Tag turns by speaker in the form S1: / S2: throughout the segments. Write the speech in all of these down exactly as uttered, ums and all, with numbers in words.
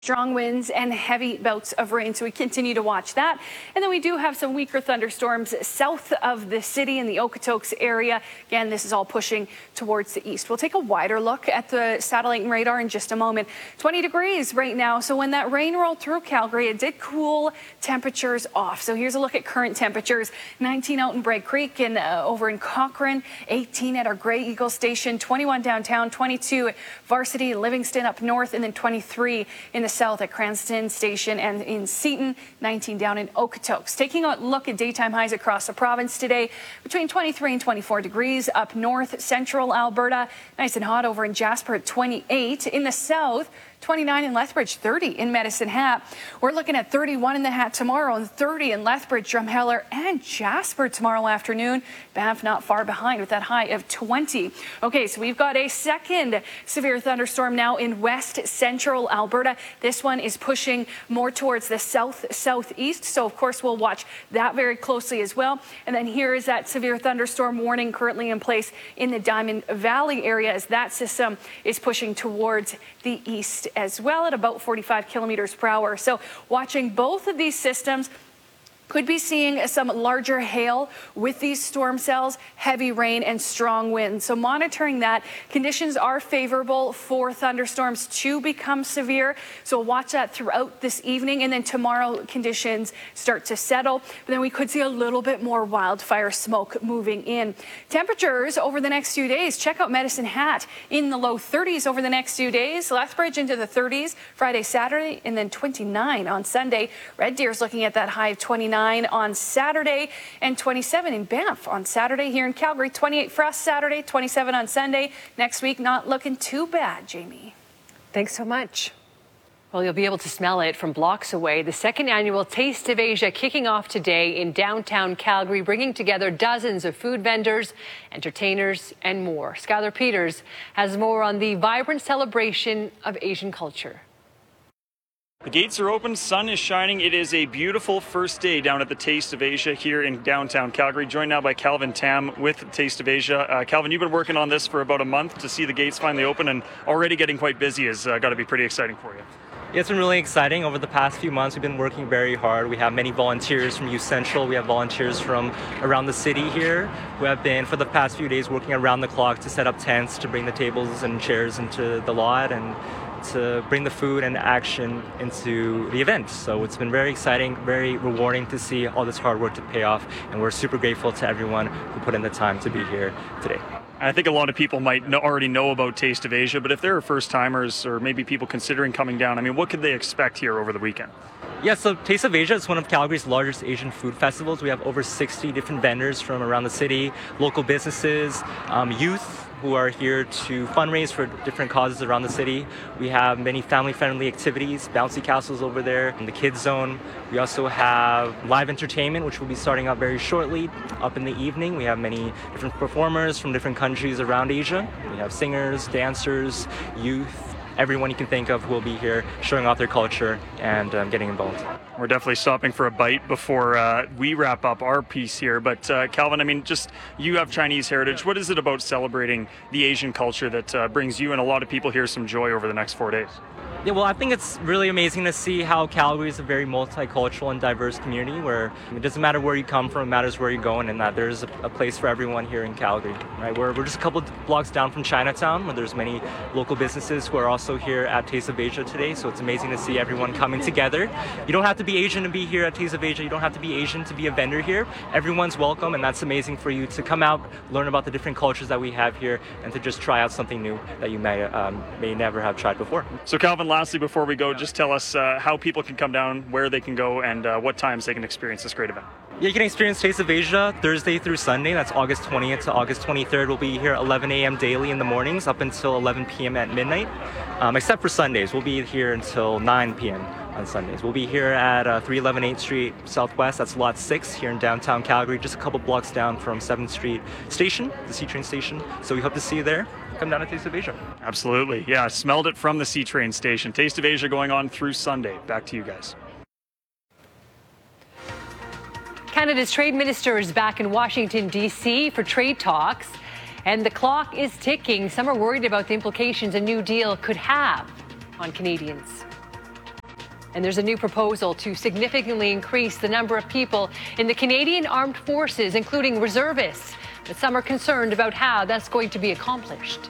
S1: Strong winds and heavy bouts of rain, so we continue to watch that. And then we do have some weaker thunderstorms south of the city in the Okotoks area. Again, this is all pushing towards the east. We'll take a wider look at the satellite and radar in just a moment. twenty degrees right now, so when that rain rolled through Calgary, it did cool temperatures off. So here's a look at current temperatures. nineteen out in Bragg Creek and uh, over in Cochrane, eighteen at our Grey Eagle station, twenty-one downtown, twenty-two at Varsity and Livingston up north, and then twenty-three in the south at Cranston Station and in Seaton, nineteen down in Okotoks. Taking a look at daytime highs across the province today, between twenty-three and twenty-four degrees up north, central Alberta, nice and hot over in Jasper at twenty-eight. In the south, twenty-nine in Lethbridge, thirty in Medicine Hat. We're looking at thirty-one in the Hat tomorrow and thirty in Lethbridge, Drumheller, and Jasper tomorrow afternoon. Banff not far behind with that high of twenty. Okay, so we've got a second severe thunderstorm now in west central Alberta. This one is pushing more towards the south southeast, so of course we'll watch that very closely as well. And then here is that severe thunderstorm warning currently in place in the Diamond Valley area as that system is pushing towards the east as well at about forty-five kilometers per hour. So watching both of these systems, could be seeing some larger hail with these storm cells, heavy rain and strong winds. So monitoring that, conditions are favorable for thunderstorms to become severe. So watch that throughout this evening, and then tomorrow conditions start to settle. But then we could see a little bit more wildfire smoke moving in. Temperatures over the next few days, check out Medicine Hat in the low thirties over the next few days. Lethbridge into the thirties Friday, Saturday, and then twenty-nine on Sunday. Red Deer's looking at that high of twenty-nine on Saturday and twenty-seven in Banff on Saturday. Here in Calgary, twenty-eight for us Saturday, twenty-seven on Sunday. Next week, not looking too bad, Jamie.
S2: Thanks so much. Well, you'll be able to smell it from blocks away. The second annual Taste of Asia kicking off today in downtown Calgary, bringing together dozens of food vendors, entertainers, and more. Skylar Peters has more on the vibrant celebration of Asian culture.
S3: The gates are open, sun is shining. It is a beautiful first day down at the Taste of Asia here in downtown Calgary. Joined now by Calvin Tam with Taste of Asia. Uh, Calvin, you've been working on this for about a month. To see the gates finally open and already getting quite busy has uh, got to be pretty exciting for you.
S4: Yeah, it's been really exciting. Over the past few months, we've been working very hard. We have many volunteers from Youth Central. We have volunteers from around the city here who have been, for the past few days, working around the clock to set up tents, to bring the tables and chairs into the lot, and to bring the food and action into the event. So it's been very exciting, very rewarding to see all this hard work to pay off, and we're super grateful to everyone who put in the time to be here today.
S3: I think a lot of people might know, already know about Taste of Asia, but if there are first-timers or maybe people considering coming down, I mean, what could they expect here over the weekend?
S4: Yeah, so Taste of Asia is one of Calgary's largest Asian food festivals. We have over sixty different vendors from around the city, local businesses, um, youth who are here to fundraise for different causes around the city. We have many family-friendly activities, bouncy castles over there in the kids zone. We also have live entertainment, which will be starting up very shortly, up in the evening. We have many different performers from different countries around Asia. We have singers, dancers, youth, everyone you can think of will be here showing off their culture and um, getting involved.
S3: We're definitely stopping for a bite before uh, we wrap up our piece here. But uh, Calvin, I mean, just you have Chinese heritage. What is it about celebrating the Asian culture that uh, brings you and a lot of people here some joy over the next four days?
S4: Yeah, well, I think it's really amazing to see how Calgary is a very multicultural and diverse community where it doesn't matter where you come from, it matters where you're going, and that there's a, a place for everyone here in Calgary. Right? We're, we're just a couple blocks down from Chinatown, where there's many local businesses who are also here at Taste of Asia today, so it's amazing to see everyone coming together. You don't have to be Asian to be here at Taste of Asia. You don't have to be Asian to be a vendor here. Everyone's welcome, and that's amazing for you to come out, learn about the different cultures that we have here, and to just try out something new that you may, um, may never have tried before.
S3: So Calvin, lastly, before we go, just tell us uh, how people can come down, where they can go, and uh, what times they can experience this great event.
S4: Yeah, you can experience Taste of Asia Thursday through Sunday. That's August twentieth to August twenty-third. We'll be here eleven a.m. daily in the mornings up until eleven p.m. at midnight. Um, except for Sundays. We'll be here until nine p.m. on Sundays. We'll be here at uh, three eleven eighth Street Southwest. That's lot six here in downtown Calgary, just a couple blocks down from seventh Street Station, the C-Train station. So we hope to see you there. Come down to Taste of Asia.
S3: Absolutely. Yeah, smelled it from the C-Train station. Taste of Asia going on through Sunday. Back to you guys.
S2: Canada's trade minister is back in Washington, D C for trade talks, and the clock is ticking. Some are worried about the implications a new deal could have on Canadians. And there's a new proposal to significantly increase the number of people in the Canadian Armed Forces, including reservists. But some are concerned about how that's going to be accomplished.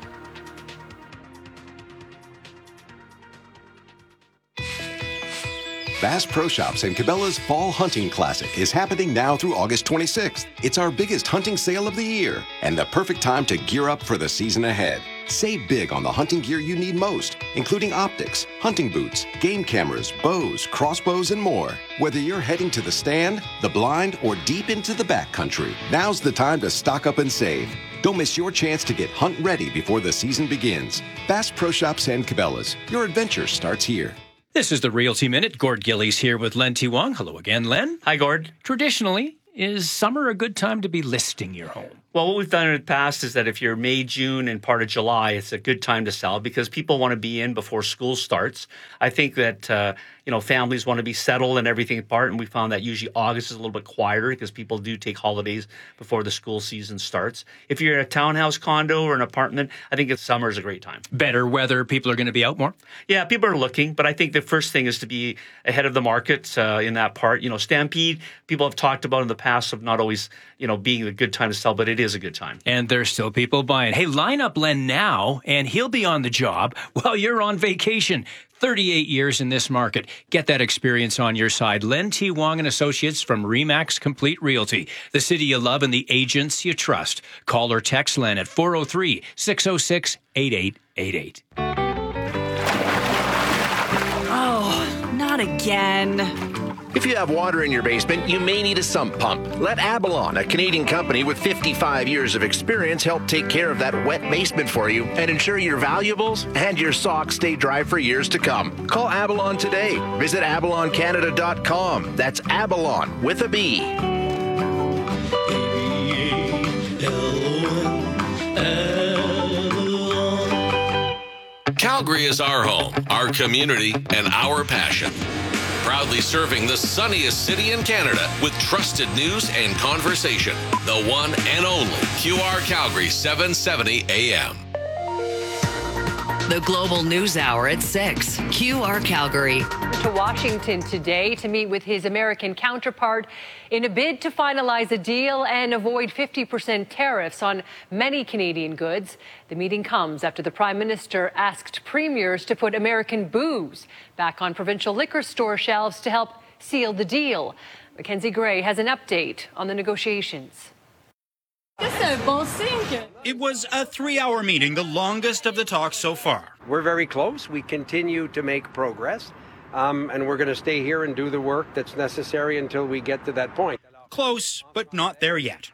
S5: Bass Pro Shops and Cabela's Fall Hunting Classic is happening now through August twenty-sixth. It's our biggest hunting sale of the year and the perfect time to gear up for the season ahead. Save big on the hunting gear you need most, including optics, hunting boots, game cameras, bows, crossbows, and more. Whether you're heading to the stand, the blind, or deep into the backcountry, now's the time to stock up and save. Don't miss your chance to get hunt ready before the season begins. Bass Pro Shops and Cabela's. Your adventure starts here.
S6: This is the Realty Minute. Gord Gillies here with Len T. Wong. Hello again, Len.
S7: Hi, Gord.
S6: Traditionally, is summer a good time to be listing your home?
S7: Well, what we've done in the past is that if you're May, June, and part of July, it's a good time to sell because people want to be in before school starts. I think that, uh, you know, families want to be settled and everything apart, and we found that usually August is a little bit quieter because people do take holidays before the school season starts. If you're in a townhouse, condo, or an apartment, I think it's summer is a great time.
S6: Better weather, people are going to be out more?
S7: Yeah, people are looking, but I think the first thing is to be ahead of the market uh, in that part. You know, Stampede, people have talked about in the past of not always, you know, being a good time to sell, but it is a good time.
S6: And there's still people buying. Hey, line up Len now, and he'll be on the job while you're on vacation. thirty-eight years in this market. Get that experience on your side. Len T. Wong and Associates from Remax Complete Realty. The city you love and the agents you trust. Call or text Len at four oh three, six oh six, eight eight eight eight.
S8: Oh, not again.
S9: If you have water in your basement, you may need a sump pump. Let Abalon, a Canadian company with fifty-five years of experience, help take care of that wet basement for you and ensure your valuables and your socks stay dry for years to come. Call Abalon today. Visit abalon canada dot com. That's Abalon with a B.
S10: Calgary is our home, our community, and our passion. Proudly serving the sunniest city in Canada with trusted news and conversation. The one and only Q R Calgary seven seventy A M.
S8: The Global News Hour at six. Q R Calgary.
S2: To Washington today to meet with his American counterpart in a bid to finalize a deal and avoid fifty percent tariffs on many Canadian goods. The meeting comes after the Prime Minister asked premiers to put American booze back on provincial liquor store shelves to help seal the deal. Mackenzie Gray has an update on the negotiations.
S11: It was a three-hour meeting, the longest of the talks so far.
S12: We're very close. We continue to make progress, um, and we're going to stay here and do the work that's necessary until we get to that point.
S11: Close, but not there yet.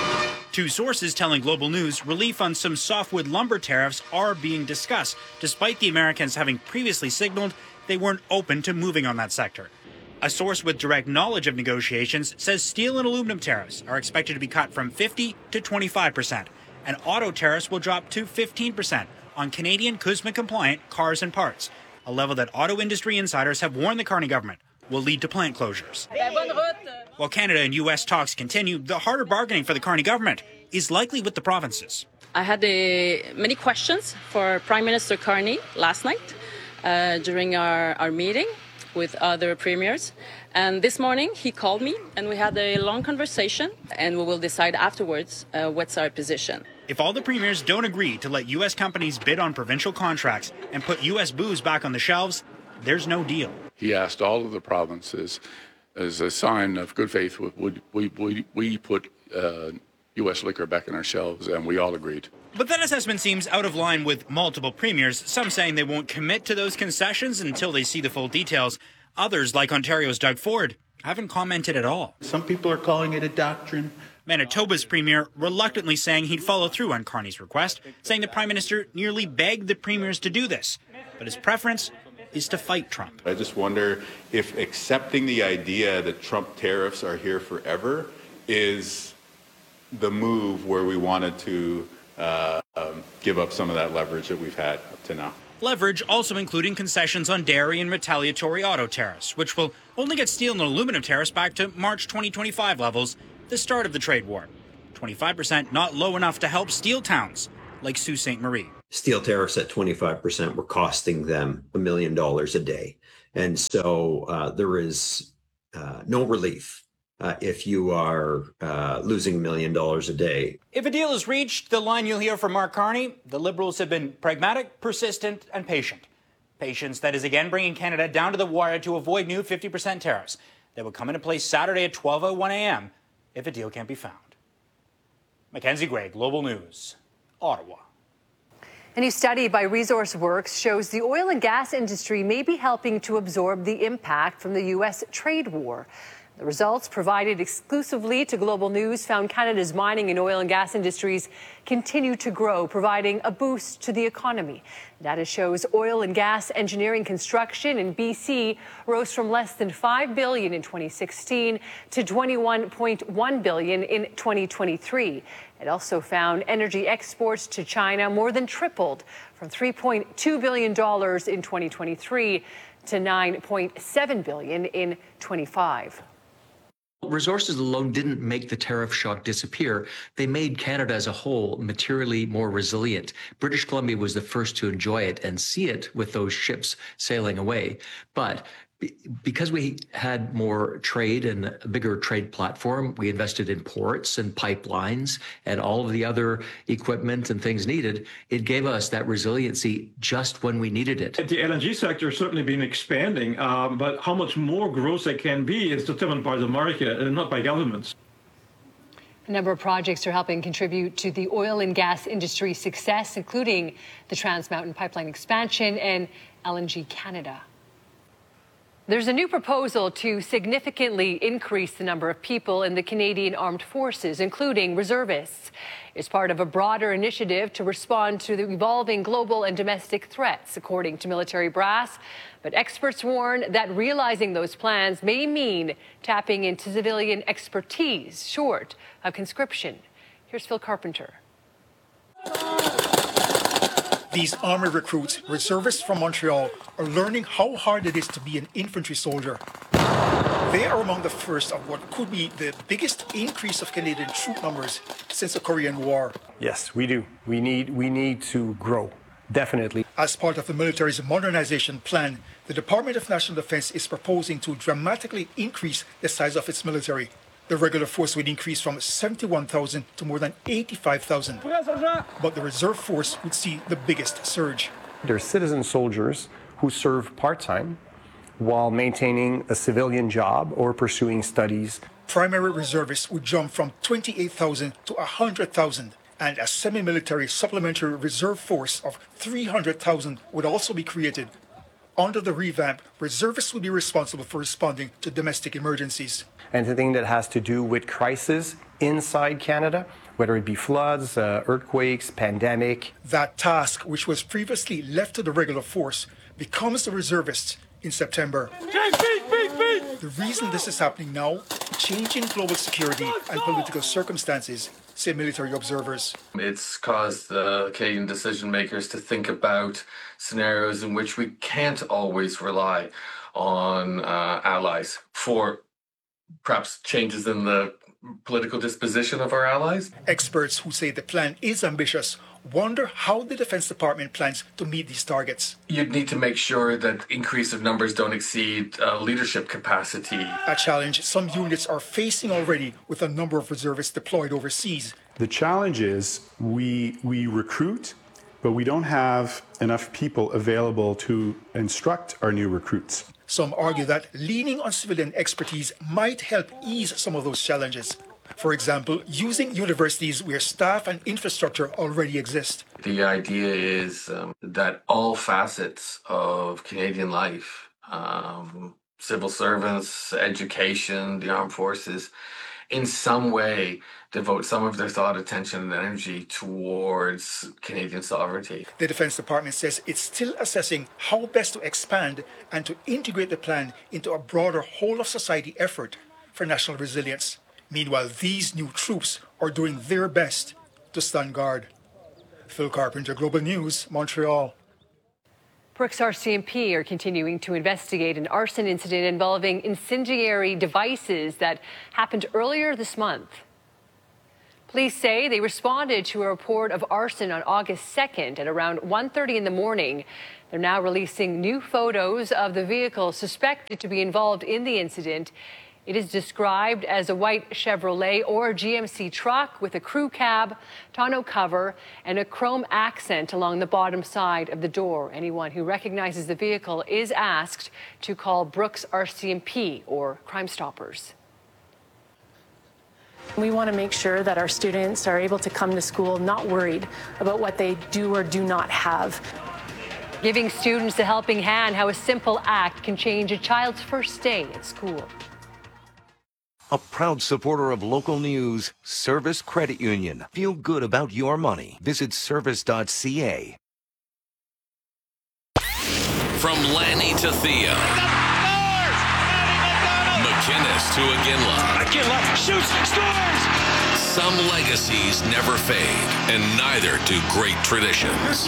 S11: Two sources telling Global News relief on some softwood lumber tariffs are being discussed, despite the Americans having previously signaled they weren't open to moving on that sector. A source with direct knowledge of negotiations says steel and aluminum tariffs are expected to be cut from fifty to twenty-five percent, and auto tariffs will drop to fifteen percent on Canadian C U S M A-compliant cars and parts, a level that auto industry insiders have warned the Carney government will lead to plant closures. While Canada and U S talks continue, the harder bargaining for the Carney government is likely with the provinces.
S13: I had uh, many questions for Prime Minister Carney last night uh, during our, our meeting with other premiers. And this morning he called me and we had a long conversation, and we will decide afterwards uh, what's our position.
S11: If all the premiers don't agree to let U S companies bid on provincial contracts and put U S booze back on the shelves, there's no deal.
S14: He asked all of the provinces, as a sign of good faith, would we, we, we put uh, U S liquor back on our shelves, and we all agreed.
S11: But that assessment seems out of line with multiple premiers, some saying they won't commit to those concessions until they see the full details. Others, like Ontario's Doug Ford, haven't commented at all.
S15: Some people are calling it a doctrine.
S11: Manitoba's premier reluctantly saying he'd follow through on Carney's request, saying the Prime Minister nearly begged the premiers to do this. But his preference is to fight Trump.
S16: I just wonder if accepting the idea that Trump tariffs are here forever is the move where we wanted to uh, um, give up some of that leverage that we've had up to now.
S11: Leverage also including concessions on dairy and retaliatory auto tariffs, which will only get steel and aluminum tariffs back to March twenty twenty-five levels, the start of the trade war. twenty-five percent not low enough to help steel towns like Sault Ste. Marie.
S17: Steel tariffs at twenty-five percent were costing them a million dollars a day. And so uh, there is uh, no relief uh, if you are uh, losing a million dollars a day.
S11: If a deal is reached, the line you'll hear from Mark Carney, the Liberals have been pragmatic, persistent, and patient. Patience that is again bringing Canada down to the wire to avoid new fifty percent tariffs that would come into place Saturday at twelve oh one a.m. if a deal can't be found. Mackenzie Gray, Global News, Ottawa.
S2: A new study by ResourceWorks shows the oil and gas industry may be helping to absorb the impact from the U S trade war. The results provided exclusively to Global News found Canada's mining and oil and gas industries continue to grow, providing a boost to the economy. Data shows oil and gas engineering construction in B C rose from less than five billion dollars in twenty sixteen to twenty-one point one billion dollars in twenty twenty-three. It also found energy exports to China more than tripled from three point two billion dollars in twenty twenty-three to nine point seven billion dollars in twenty-five.
S18: Resources alone didn't make the tariff shock disappear. They made Canada as a whole materially more resilient. British Columbia was the first to enjoy it and see it with those ships sailing away. But because we had more trade and a bigger trade platform, we invested in ports and pipelines and all of the other equipment and things needed. It gave us that resiliency just when we needed it.
S19: The L N G sector has certainly been expanding, um, but how much more growth there can be is determined by the market and not by governments.
S2: A number of projects are helping contribute to the oil and gas industry's success, including the Trans Mountain Pipeline expansion and L N G Canada. There's a new proposal to significantly increase the number of people in the Canadian Armed Forces, including reservists. It's part of a broader initiative to respond to the evolving global and domestic threats, according to military brass. But experts warn that realizing those plans may mean tapping into civilian expertise short of conscription. Here's Phil Carpenter.
S20: These Army recruits, reservists from Montreal, are learning how hard it is to be an infantry soldier. They are among the first of what could be the biggest increase of Canadian troop numbers since the Korean War.
S21: Yes, we do. We need, we need to grow, definitely.
S20: As part of the military's modernization plan, the Department of National Defense is proposing to dramatically increase the size of its military. The regular force would increase from seventy-one thousand to more than eighty-five thousand. But the reserve force would see the biggest surge.
S21: They're citizen soldiers who serve part-time while maintaining a civilian job or pursuing studies.
S20: Primary reservists would jump from twenty-eight thousand to one hundred thousand. And a semi-military supplementary reserve force of three hundred thousand would also be created. Under the revamp, reservists will be responsible for responding to domestic emergencies.
S21: Anything that has to do with crisis inside Canada, whether it be floods, uh, earthquakes, pandemic.
S20: That task, which was previously left to the regular force, becomes the reservists in September. The reason this is happening now, changing global security and political circumstances, say military observers.
S22: It's caused uh, Canadian decision makers to think about scenarios in which we can't always rely on uh, allies for perhaps changes in the political disposition of our allies.
S20: Experts who say the plan is ambitious wonder how the Defense Department plans to meet these targets.
S22: You'd need to make sure that increase of numbers don't exceed uh, leadership capacity.
S20: A challenge some units are facing already with a number of reservists deployed overseas.
S23: The challenge is we, we recruit, but we don't have enough people available to instruct our new recruits.
S20: Some argue that leaning on civilian expertise might help ease some of those challenges. For example, using universities where staff and infrastructure already exist.
S22: The idea is um, that all facets of Canadian life, um, civil servants, education, the armed forces, in some way devote some of their thought, attention, and energy towards Canadian sovereignty.
S20: The Defense Department says it's still assessing how best to expand and to integrate the plan into a broader whole-of-society effort for national resilience. Meanwhile, these new troops are doing their best to stand guard. Phil Carpenter, Global News, Montreal.
S2: Brooks R C M P are continuing to investigate an arson incident involving incendiary devices that happened earlier this month. Police say they responded to a report of arson on August second at around one thirty in the morning. They're now releasing new photos of the vehicle suspected to be involved in the incident. It is described as a white Chevrolet or G M C truck with a crew cab, tonneau cover, and a chrome accent along the bottom side of the door. Anyone who recognizes the vehicle is asked to call Brooks R C M P or Crime Stoppers.
S1: We want to make sure that our students are able to come to school not worried about what they do or do not have.
S2: Giving students a helping hand, how a simple act can change a child's first day at school.
S3: A proud supporter of local news, Service Credit Union. Feel good about your money. Visit service dot c a.
S10: From Lanny to Thea. McInnes to Aginla.
S4: Aginla shoots, scores!
S10: Some legacies never fade, and neither do great traditions.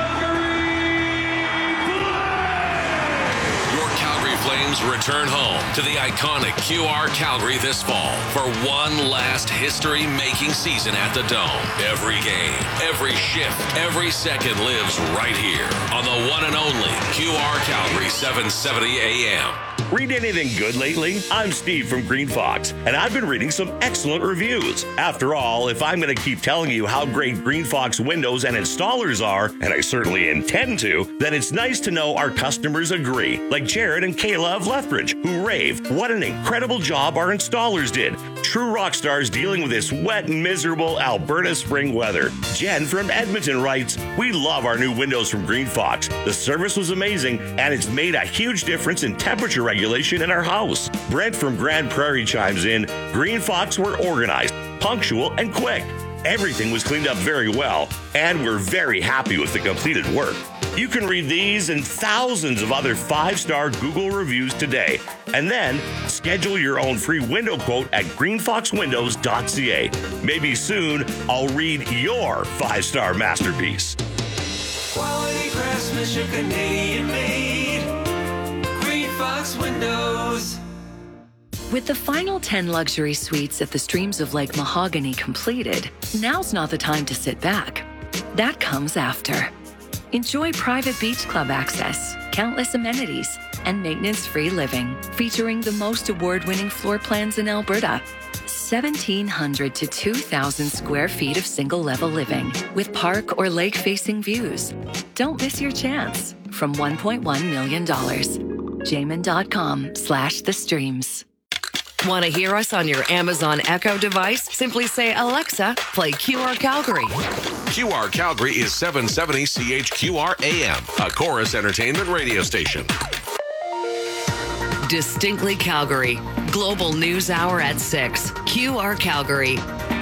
S10: Calgary Flames return home to the iconic Q R Calgary this fall for one last history-making season at the Dome. Every game, every shift, every second lives right here on the one and only Q R Calgary seven seventy A M.
S4: Read anything good lately? I'm Steve from Green Fox, and I've been reading some excellent reviews. After all, if I'm going to keep telling you how great Green Fox windows and installers are, and I certainly intend to, then it's nice to know our customers agree, like Jared and Kayla of Lethbridge, who rave what an incredible job our installers did. True rock stars dealing with this wet and miserable Alberta spring weather. Jen from Edmonton writes, we love our new windows from Green Fox. The service was amazing, and it's made a huge difference in temperature regulation in our house. Brent from Grand Prairie chimes in, Green Fox were organized, punctual, and quick. Everything was cleaned up very well, and we're very happy with the completed work. You can read these and thousands of other five-star Google reviews today, and then schedule your own free window quote at green fox windows dot c a. Maybe soon I'll read your five-star masterpiece.
S24: Quality craftsmanship, Canadian made. Green Fox Windows.
S8: With the final ten luxury suites at the Streams of Lake Mahogany completed, now's not the time to sit back. That comes after. Enjoy private beach club access, countless amenities, and maintenance-free living, featuring the most award-winning floor plans in Alberta. seventeen hundred to two thousand square feet of single-level living with park or lake-facing views. Don't miss your chance from one point one million dollars. Jamin.com slash the streams.
S25: Want to hear us on your Amazon Echo device? Simply say, Alexa, play Q R Calgary.
S10: Q R Calgary is seven seventy C H Q R A M, a Chorus Entertainment radio station.
S25: Distinctly Calgary. Global News Hour at six. Q R Calgary.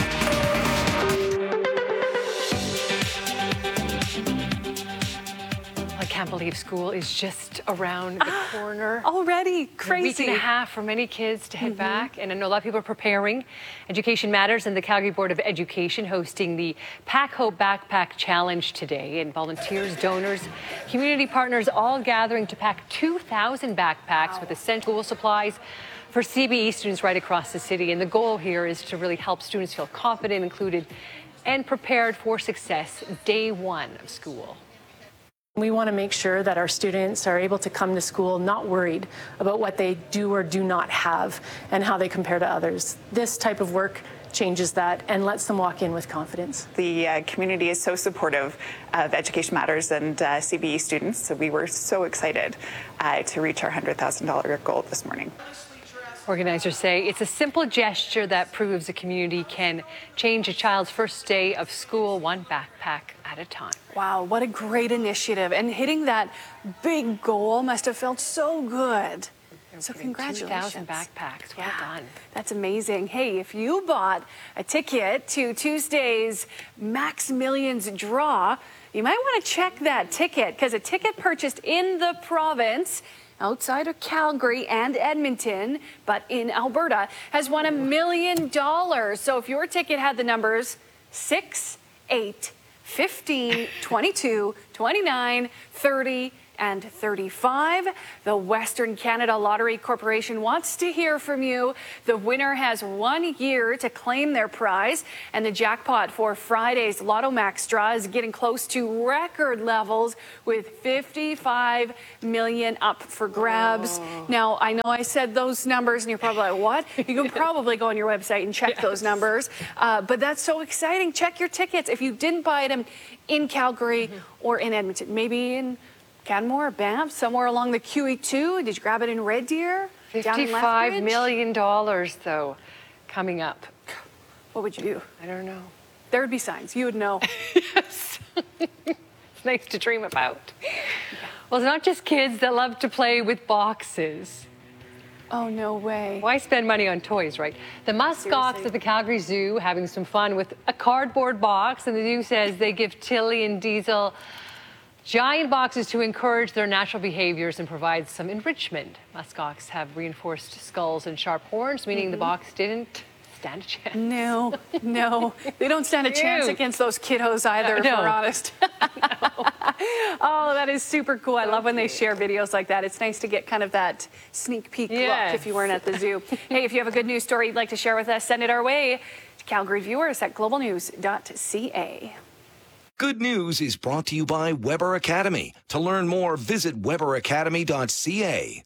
S2: I can't believe school is just around the ah, corner.
S26: Already, crazy.
S2: A week and a half for many kids to head mm-hmm. back. And I know a lot of people are preparing. Education Matters and the Calgary Board of Education hosting the Pack Hope Backpack Challenge today. And volunteers, donors, community partners all gathering to pack two thousand backpacks wow. with essential school supplies for C B E students right across the city. And the goal here is to really help students feel confident, included, and prepared for success day one of school.
S1: We want to make sure that our students are able to come to school not worried about what they do or do not have and how they compare to others. This type of work changes that and lets them walk in with confidence.
S27: The uh, community is so supportive of Education Matters and uh, C B E students, so we were so excited uh, to reach our one hundred thousand dollars goal this morning.
S2: Organizers say it's a simple gesture that proves a community can change a child's first day of school one backpack at a time.
S26: Wow, what a great initiative. And hitting that big goal must have felt so good. So congratulations.
S2: two thousand backpacks, well
S26: yeah,
S2: done.
S26: That's amazing. Hey, if you bought a ticket to Tuesday's Max Millions draw, you might want to check that ticket, because a ticket purchased in the province outside of Calgary and Edmonton, but in Alberta, has won a million dollars. So if your ticket had the numbers six, eight, fifteen, twenty-two, twenty-nine, thirty, thirty-five. The Western Canada Lottery Corporation wants to hear from you. The winner has one year to claim their prize, and the jackpot for Friday's Lotto Max draw is getting close to record levels with fifty-five million up for grabs. Oh. Now, I know I said those numbers, and you're probably like, what? You can probably go on your website and check yes. those numbers, uh, but that's so exciting. Check your tickets. If you didn't buy them in Calgary mm-hmm. or in Edmonton, maybe in Canmore or Banff, somewhere along the Q E two. Did you grab it in Red Deer?
S2: fifty-five million dollars, though, coming up.
S26: What would you do?
S2: I don't know.
S26: There would be signs. You would know.
S2: Yes. It's nice to dream about. Well, it's not just kids that love to play with boxes.
S26: Oh, no way.
S2: Why spend money on toys, right? The muskox at the Calgary Zoo having some fun with a cardboard box, and the zoo says they give Tilly and Diesel giant boxes to encourage their natural behaviors and provide some enrichment. Muskox have reinforced skulls and sharp horns, meaning mm-hmm. the box didn't stand a chance.
S26: No, no. They don't stand a chance against those kiddos either, if
S2: no.
S26: we're honest. Oh, that is super cool. I love when they share videos like that. It's nice to get kind of that sneak peek
S2: yes.
S26: look if you weren't at the zoo. Hey, if you have a good news story you'd like to share with us, send it our way to Calgary viewers at global news dot c a.
S3: Good News is brought to you by Weber Academy. To learn more, visit weber academy dot c a.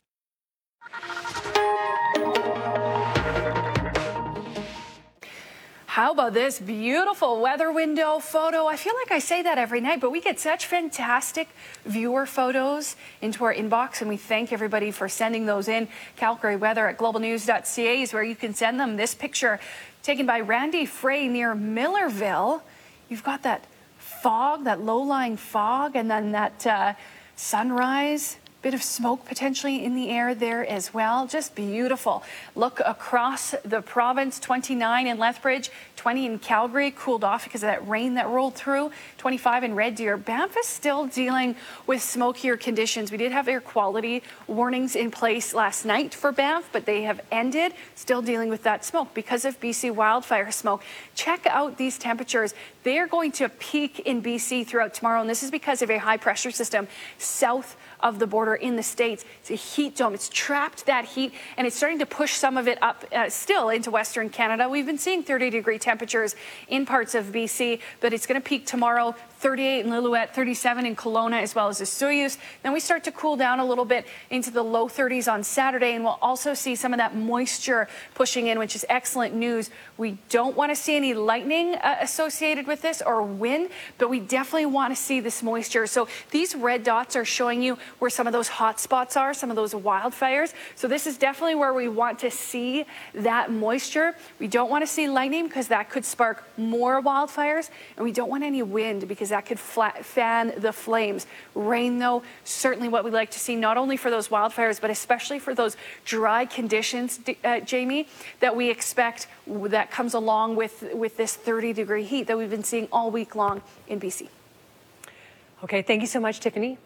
S26: How about this beautiful weather window photo? I feel like I say that every night, but we get such fantastic viewer photos into our inbox, and we thank everybody for sending those in. Calgary weather at global news dot c a is where you can send them. This picture taken by Randy Frey near Millerville. You've got that fog, that low-lying fog, and then that uh, sunrise. Bit of smoke potentially in the air there as well. Just beautiful. Look across the province, twenty-nine in Lethbridge, twenty in Calgary, cooled off because of that rain that rolled through, twenty-five in Red Deer. Banff is still dealing with smokier conditions. We did have air quality warnings in place last night for Banff, but they have ended. Still dealing with that smoke because of B C wildfire smoke. Check out these temperatures. They are going to peak in B C throughout tomorrow, and this is because of a high pressure system south of the border in the States. It's a heat dome. It's trapped that heat, and it's starting to push some of it up uh, still into Western Canada. We've been seeing thirty degree temperatures in parts of B C, but it's going to peak tomorrow, thirty-eight in Lillooet, thirty-seven in Kelowna, as well as Osoyoos. Then we start to cool down a little bit into the low thirties on Saturday, and we'll also see some of that moisture pushing in, which is excellent news. We don't want to see any lightning uh, associated with this or wind, but we definitely want to see this moisture. So these red dots are showing you where some of those hot spots are, some of those wildfires. So this is definitely where we want to see that moisture. We don't want to see lightning because that could spark more wildfires, and we don't want any wind because that could flat, fan the flames. Rain, though, certainly what we'd like to see, not only for those wildfires, but especially for those dry conditions, uh, Jamie, that we expect that comes along with, with this thirty degree heat that we've been seeing all week long in B C.
S2: Okay, thank you so much, Tiffany.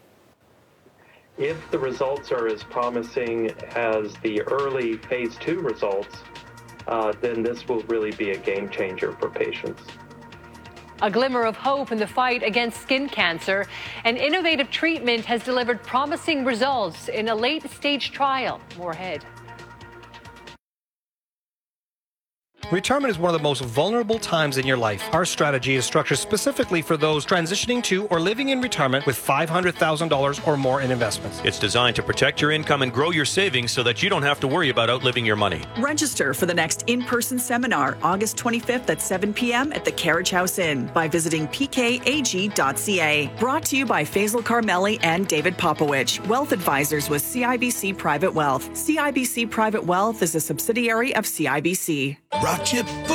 S5: If the results are as promising as the early phase two results, uh, then this will really be a game changer for patients.
S2: A glimmer of hope in the fight against skin cancer. An innovative treatment has delivered promising results in a late-stage trial. More ahead.
S6: Retirement is one of the most vulnerable times in your life. Our strategy is structured specifically for those transitioning to or living in retirement with five hundred thousand dollars or more in investments.
S7: It's designed to protect your income and grow your savings so that you don't have to worry about outliving your money.
S9: Register for the next in-person seminar, August twenty-fifth at seven p.m. at the Carriage House Inn by visiting p k a g dot c a. Brought to you by Faisal Carmeli and David Popowich, Wealth Advisors with C I B C Private Wealth. C I B C Private Wealth is a subsidiary of C I B C.
S12: Brought you